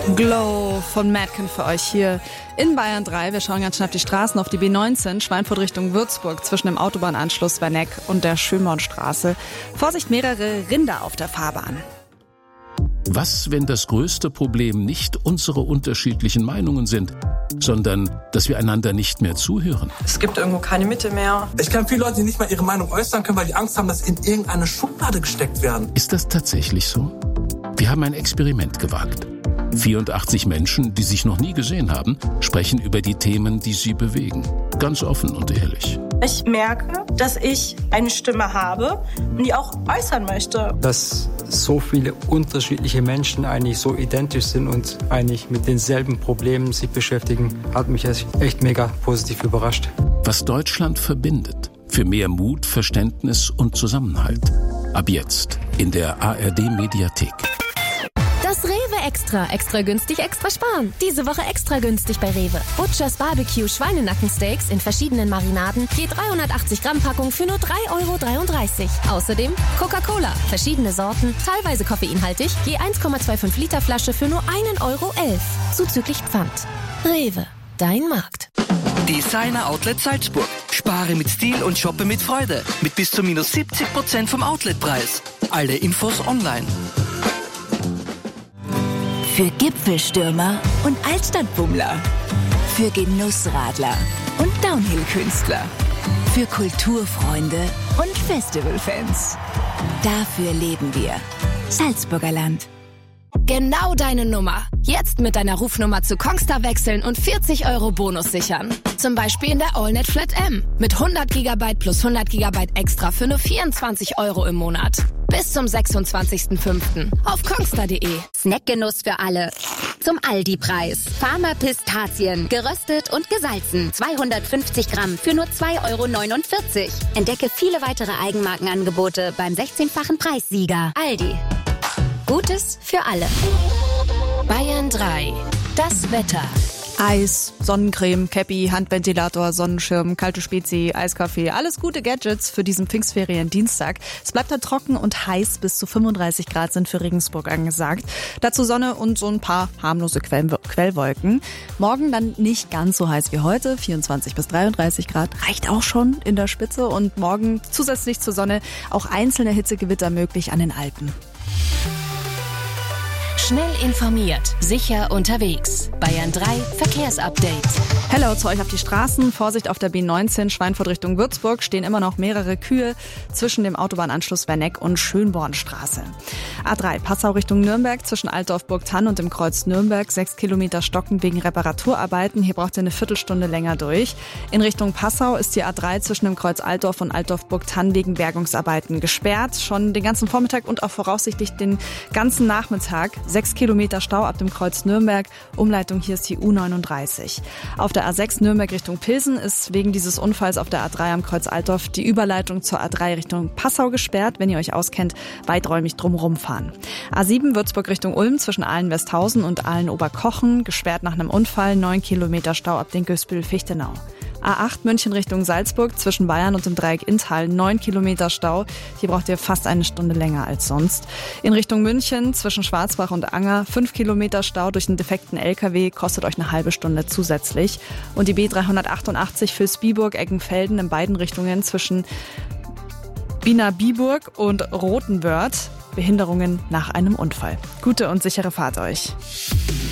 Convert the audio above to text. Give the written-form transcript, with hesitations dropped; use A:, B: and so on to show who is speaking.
A: Glow von Madken für euch hier in Bayern 3. Wir schauen ganz schnell auf die Straßen, auf die B19, Schweinfurt Richtung Würzburg, zwischen dem Autobahnanschluss Werneck und der Schönbornstraße. Vorsicht, mehrere Rinder auf der Fahrbahn.
B: Was, wenn das größte Problem nicht unsere unterschiedlichen Meinungen sind, sondern dass wir einander nicht mehr zuhören?
C: Es gibt irgendwo keine Mitte mehr.
D: Ich kenne viele Leute, die nicht mal ihre Meinung äußern können, weil die Angst haben, dass sie in irgendeine Schublade gesteckt werden.
B: Ist das tatsächlich so? Wir haben ein Experiment gewagt. 84 Menschen, die sich noch nie gesehen haben, sprechen über die Themen, die sie bewegen. Ganz offen und ehrlich.
E: Ich merke, dass ich eine Stimme habe und die auch äußern möchte.
F: Dass so viele unterschiedliche Menschen eigentlich so identisch sind und eigentlich mit denselben Problemen sich beschäftigen, hat mich echt mega positiv überrascht.
B: Was Deutschland verbindet. Für mehr Mut, Verständnis und Zusammenhalt. Ab jetzt in der ARD-Mediathek.
G: Das Rewe Extra. Extra günstig, extra sparen. Diese Woche extra günstig bei Rewe. Butchers Barbecue Schweinenackensteaks in verschiedenen Marinaden. Je 380 Gramm Packung für nur 3,33 €. Außerdem Coca-Cola. Verschiedene Sorten, teilweise koffeinhaltig. Je 1,25 Liter Flasche für nur 1,11 €. Zuzüglich Pfand. Rewe. Dein Markt.
H: Designer Outlet Salzburg. Spare mit Stil und shoppe mit Freude. Mit bis zu minus 70% vom Outletpreis. Alle Infos online.
I: Für Gipfelstürmer und Altstadtbummler. Für Genussradler und Downhill-Künstler. Für Kulturfreunde und Festivalfans. Dafür leben wir. Salzburger Land.
G: Genau deine Nummer. Jetzt mit deiner Rufnummer zu Kongstar wechseln und 40 € Bonus sichern. Zum Beispiel in der AllNet Flat M. Mit 100 GB plus 100 GB extra für nur 24 € im Monat. Bis zum 26.05. auf kongstar.de.
J: Snackgenuss für alle. Zum Aldi-Preis. Farmer Pistazien. Geröstet und gesalzen. 250 Gramm für nur 2,49 €. Entdecke viele weitere Eigenmarkenangebote beim 16-fachen Preissieger. Aldi. Gutes für alle.
G: Bayern 3. Das Wetter.
A: Eis, Sonnencreme, Cappy, Handventilator, Sonnenschirm, kalte Spezi, Eiskaffee, alles gute Gadgets für diesen Pfingstferien-Dienstag. Es bleibt da trocken und heiß, bis zu 35 Grad sind für Regensburg angesagt. Dazu Sonne und so ein paar harmlose Quellwolken. Morgen dann nicht ganz so heiß wie heute, 24 bis 33 Grad, reicht auch schon in der Spitze. Und morgen zusätzlich zur Sonne auch einzelne Hitzegewitter möglich an den Alpen.
G: Schnell informiert, sicher unterwegs. Bayern 3 Verkehrsupdate.
A: Hello zu euch auf die Straßen. Vorsicht auf der B19 Schweinfurt Richtung Würzburg stehen immer noch mehrere Kühe zwischen dem Autobahnanschluss Werneck und Schönbornstraße. A3 Passau Richtung Nürnberg zwischen Altdorf-Burgthann und dem Kreuz Nürnberg 6 Kilometer stockend wegen Reparaturarbeiten. Hier braucht ihr eine Viertelstunde länger durch. In Richtung Passau ist die A3 zwischen dem Kreuz Altdorf und Altdorf-Burgthann wegen Bergungsarbeiten gesperrt. Schon den ganzen Vormittag und auch voraussichtlich den ganzen Nachmittag. 6 Kilometer Stau ab dem Kreuz Nürnberg. Umleitung hier ist die U39. Auf der A6 Nürnberg Richtung Pilsen ist wegen dieses Unfalls auf der A3 am Kreuz Altdorf die Überleitung zur A3 Richtung Passau gesperrt. Wenn ihr euch auskennt, weiträumig drumherum fahren. A7 Würzburg Richtung Ulm zwischen Aalen-Westhausen und Aalen-Oberkochen gesperrt nach einem Unfall. 9 Kilometer Stau ab den Gößbühl-Fichtenau. A8 München Richtung Salzburg zwischen Bayern und dem Dreieck Inntal 9 Kilometer Stau. Hier braucht ihr fast eine Stunde länger als sonst. In Richtung München zwischen Schwarzbach und Anger 5 Kilometer Stau durch einen defekten LKW, kostet euch eine halbe Stunde zusätzlich. Und die B388 Vilsbiburg-Eggenfelden in beiden Richtungen zwischen Biener-Biburg und Rothenwörth. Behinderungen nach einem Unfall. Gute und sichere Fahrt euch.